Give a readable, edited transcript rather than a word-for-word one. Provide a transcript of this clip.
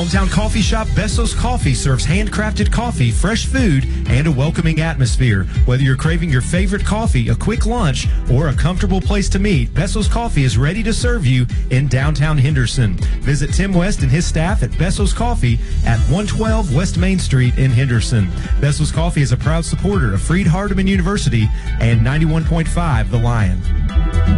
Hometown coffee shop Besso's Coffee serves handcrafted coffee, fresh food, and a welcoming atmosphere. Whether you're craving your favorite coffee, a quick lunch, or a comfortable place to meet, Besso's Coffee is ready to serve you in downtown Henderson. Visit Tim West and his staff at Besso's Coffee at 112 West Main Street in Henderson. Besso's Coffee is a proud supporter of Freed Hardeman University and 91.5 The Lion.